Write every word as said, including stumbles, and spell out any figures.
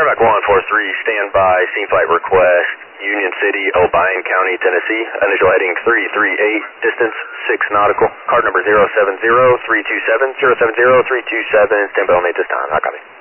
Merrimack one four three, stand by, scene flight request, Union City, Obion County, Tennessee. Initial heading three three eight, distance six nautical. Card number zero seven zero three two seven, zero seven zero three two seven, stand by only at this time. I copy.